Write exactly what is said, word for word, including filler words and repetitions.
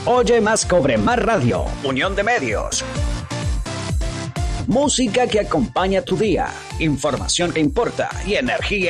Oye Más, Cobre Más Radio. Unión de Medios. Música que acompaña tu día. Información que importa y energía